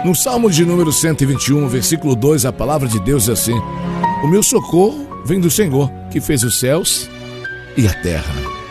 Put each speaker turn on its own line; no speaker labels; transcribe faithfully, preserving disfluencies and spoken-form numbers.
No Salmo de número cento e vinte e um, versículo dois, a palavra de Deus é assim: o meu socorro vem do Senhor, que fez os céus e a terra.